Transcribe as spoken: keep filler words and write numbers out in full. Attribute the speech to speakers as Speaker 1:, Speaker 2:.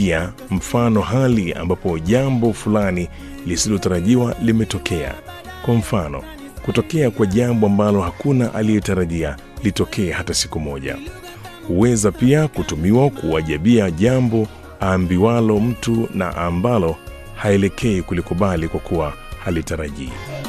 Speaker 1: pia mfano hali ambapo jambo fulani lisilotarajiwa limetokea. Kwa mfano, kutokea kwa jambo ambalo hakuna aliyetarajia litokee hata siku moja. Huweza pia kutumiwa kuwajibia jambo aambiwalo mtu na ambalo haelekei kulikubali kwa kuwa halitarajii.